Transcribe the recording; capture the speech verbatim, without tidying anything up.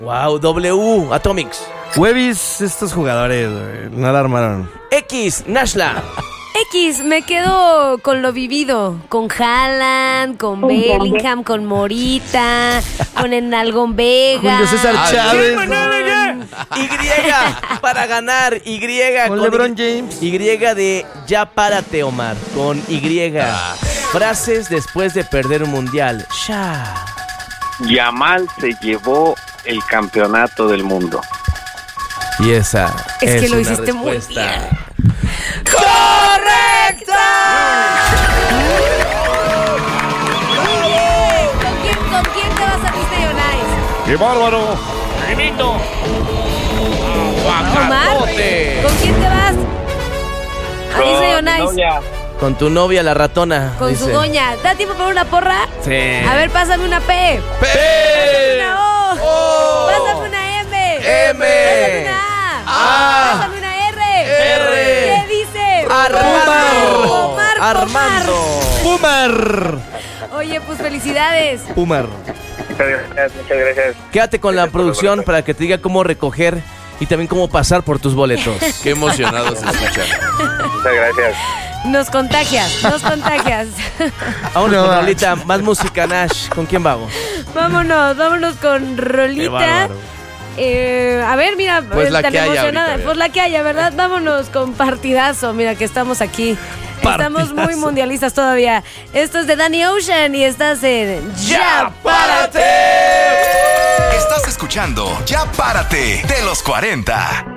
Wow, W, Atomics. Webis, estos jugadores, güey, no la armaron. X, Nashla. X, me quedo con lo vivido, con Haaland, con Bellingham, con Morita, con Enalgón Vega. Julio César Ah, Chávez. con- Y para ganar, Y. Con con LeBron Y, James. Y de ya párate, Omar. Con Y. Frases después de perder un mundial. Sha. Yamal se llevó el campeonato del mundo. Y esa Es que lo una hiciste muy respuesta bien. ¡correcta! ¿Con quién, ¿Con quién te vas a Disney on Ice? ¡Qué bárbaro! ¡Primito! Omar, ¡Aguacatote! ¿con quién te vas? A Disney on mi Ice. novia. Con tu novia, la ratona. Con dice. su doña. ¿Da tiempo para una porra? Sí. A ver, pásame una P. ¡P! Una O. O. Pásame una M. M. Pásame una A. A. Pásame una R. R. ¿Qué dice? Armando. Omar, Armando. ¡Pumar! Oye, pues felicidades. Pumar. Muchas gracias, muchas gracias. Quédate con la Gracias por los producción boletos. para que te diga cómo recoger y también cómo pasar por tus boletos. Qué emocionados se escuchan. Muchas gracias. Nos contagias, nos contagias. Vámonos No, con va. Rolita, más música, Nash. ¿Con quién vamos? Vámonos, vámonos con Qué Rolita. bárbaro. Eh, a ver, mira, Pues eh, la tan que haya emocionada. ahorita, Pues la que haya, ¿verdad? Vámonos con partidazo. Mira que estamos aquí. Estamos muy Partidazo. mundialistas todavía. Esto es de Danny Ocean y estás en ¡Ya, párate! Estás escuchando Ya Párate de los cuarenta.